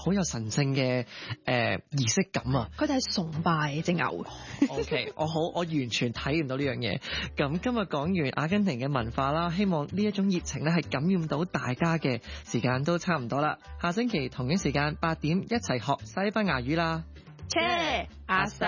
好有神聖嘅儀式感啊！ 佢哋係崇拜隻牛。 OK， 我完全體驗到呢樣嘢。咁今日講完阿根廷嘅文化啦，希望呢一種熱情咧係感染到大家嘅。時間都差唔多啦，下星期同樣時間8點一齊學西班牙語啦。 切，阿